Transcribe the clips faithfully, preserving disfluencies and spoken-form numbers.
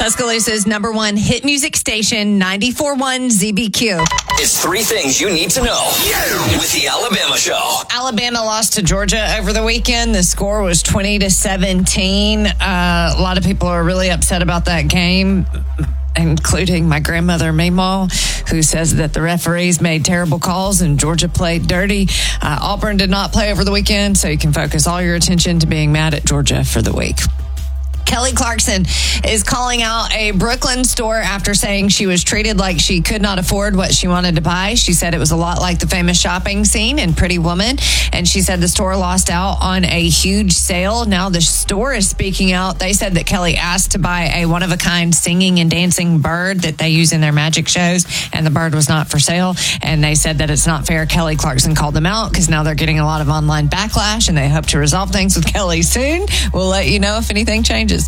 Tuscaloosa's number one hit music station, ninety-four point one Z B Q. It's three things you need to know with the Alabama Show. Alabama lost to Georgia over the weekend. The score was twenty to seventeen. Uh, a lot of people are really upset about that game, including my grandmother, Meemaw, who says that the referees made terrible calls and Georgia played dirty. Uh, Auburn did not play over the weekend, so you can focus all your attention to being mad at Georgia for the week. Kelly Clarkson is calling out a Brooklyn store after saying she was treated like she could not afford what she wanted to buy. She said it was a lot like the famous shopping scene in Pretty Woman. And she said the store lost out on a huge sale. Now the store is speaking out. They said that Kelly asked to buy a one-of-a-kind singing and dancing bird that they use in their magic shows, and the bird was not for sale. And they said that it's not fair. Kelly Clarkson called them out because now they're getting a lot of online backlash, and they hope to resolve things with Kelly soon. We'll let you know if anything changes.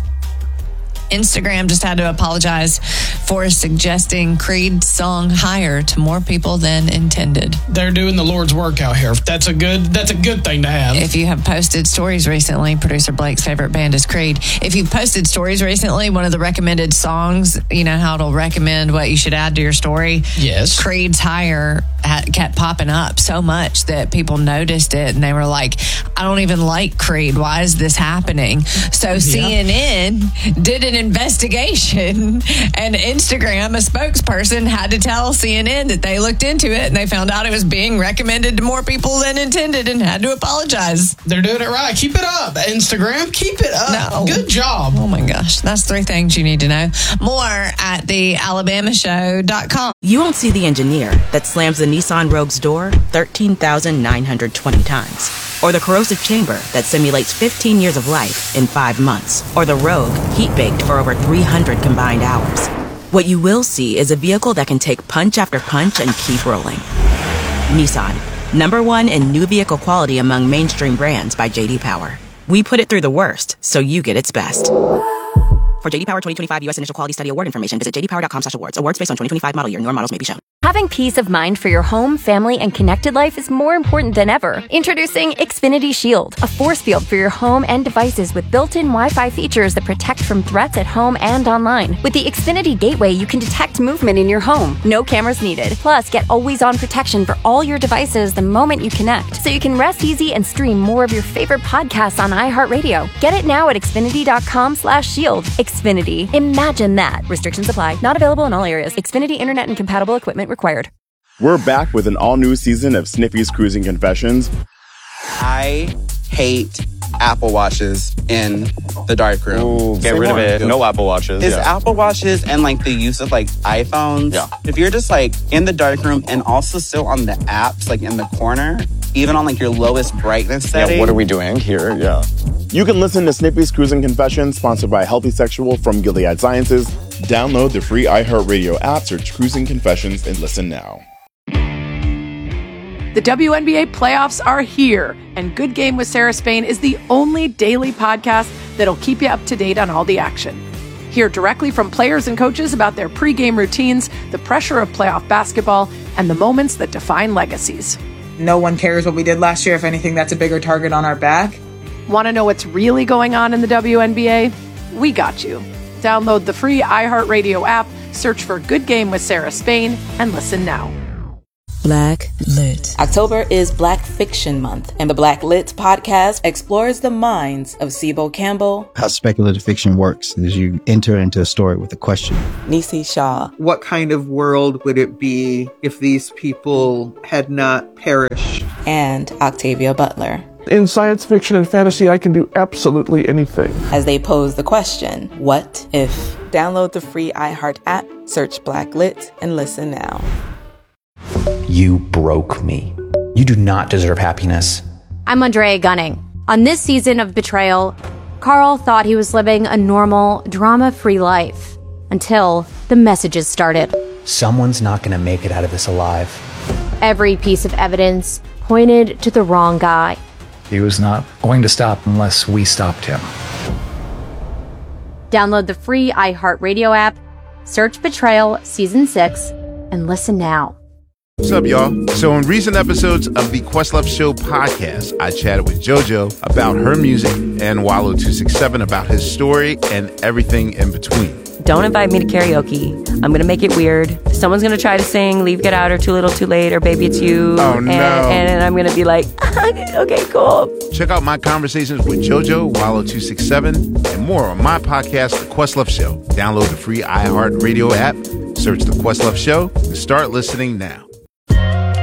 Instagram just had to apologize for suggesting Creed's song Higher to more people than intended. They're doing the Lord's work out here. That's a good that's a good thing to have. If you have posted stories recently, producer Blake's favorite band is Creed. If you've posted stories recently, one of the recommended songs, you know how it'll recommend what you should add to your story? Yes. Creed's Higher kept popping up so much that people noticed it and they were like, I don't even like Creed. Why is this happening? So yeah. C N N did an investigation, and Instagram, a spokesperson, had to tell C N N that they looked into it and they found out it was being recommended to more people than intended and had to apologize. They're doing it right. Keep it up, Instagram. Keep it up. No. Good job. Oh my gosh. That's three things you need to know. More at the alabama show dot com. You won't see the engineer that slams the Nissan Rogue's door thirteen thousand nine hundred twenty times. Or the corrosive chamber that simulates fifteen years of life in five months. Or the Rogue heat-baked for over three hundred combined hours. What you will see is a vehicle that can take punch after punch and keep rolling. Nissan, number one in new vehicle quality among mainstream brands by J D Power. We put it through the worst, so you get its best. For J D Power twenty twenty-five U S Initial Quality Study Award information, visit j d power dot com slash awards. Awards based on twenty twenty-five model year. Newer models may be shown. Having peace of mind for your home, family, and connected life is more important than ever. Introducing Xfinity Shield, a force field for your home and devices with built-in Wi-Fi features that protect from threats at home and online. With the Xfinity Gateway, you can detect movement in your home. No cameras needed. Plus, get always-on protection for all your devices the moment you connect, so you can rest easy and stream more of your favorite podcasts on iHeartRadio. Get it now at xfinity dot com slash shield. Xfinity. Imagine that. Restrictions apply. Not available in all areas. Xfinity Internet and compatible equipment required. We're back with an all-new season of Sniffy's Cruising Confessions. I hate Apple Watches in the darkroom. Ooh, get rid of it. No Apple Watches. It's yeah. Apple Watches and like the use of like iPhones. Yeah. If you're just like in the darkroom and also still on the apps, like in the corner, even on like your lowest brightness setting. Yeah, what are we doing here? Yeah. You can listen to Snippy's Cruising Confessions, sponsored by Healthy Sexual from Gilead Sciences. Download the free iHeartRadio app, search Cruising Confessions, and listen now. The W N B A playoffs are here, and Good Game with Sarah Spain is the only daily podcast that'll keep you up to date on all the action. Hear directly from players and coaches about their pregame routines, the pressure of playoff basketball, and the moments that define legacies. No one cares what we did last year. If anything, that's a bigger target on our back. Want to know what's really going on in the W N B A? We got you. Download the free iHeartRadio app, search for Good Game with Sarah Spain, and listen now. Black Lit. October is Black Fiction Month, and the Black Lit podcast explores the minds of Sibo Campbell. How speculative fiction works is you enter into a story with a question. Nisi Shaw. What kind of world would it be if these people had not perished? And Octavia Butler. In science fiction and fantasy, I can do absolutely anything. As they pose the question, what if? Download the free iHeart app, search Black Lit, and listen now. You broke me. You do not deserve happiness. I'm Andrea Gunning. On this season of Betrayal, Carl thought he was living a normal, drama-free life until the messages started. Someone's not going to make it out of this alive. Every piece of evidence pointed to the wrong guy. He was not going to stop unless we stopped him. Download the free iHeartRadio app, search Betrayal Season six, and listen now. What's up, y'all? So in recent episodes of the Questlove Show podcast, I chatted with JoJo about her music and Wallow two six seven about his story and everything in between. don't invite me to karaoke. I'm going to make it weird. Someone's going to try to sing Leave, Get Out, or Too Little, Too Late, or Baby It's You. Oh, and, no. And I'm going to be like, okay, cool. Check out my conversations with JoJo, Wallow two six seven, and more on my podcast, The Questlove Show. Download the free iHeartRadio app, search The Questlove Show, and start listening now.